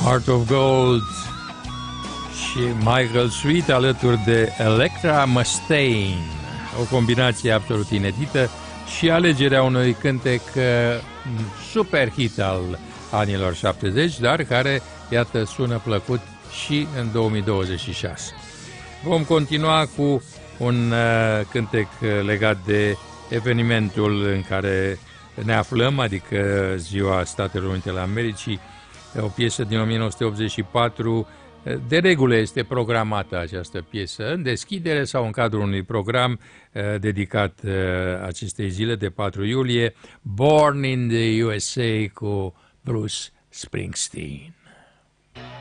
Heart of Gold și Michael Sweet alături de Electra Mustaine, o combinație absolut inedită și alegerea unui cântec super hit al anilor 70, dar care, iată, sună plăcut și în 2026. Vom continua cu un cântec legat de evenimentul în care ne aflăm, adică Ziua Statelor Unite ale Americii, o piesă din 1984. De regulă este programată această piesă în deschidere sau în cadrul unui program dedicat acestei zile de 4 iulie, Born in the USA cu Bruce Springsteen.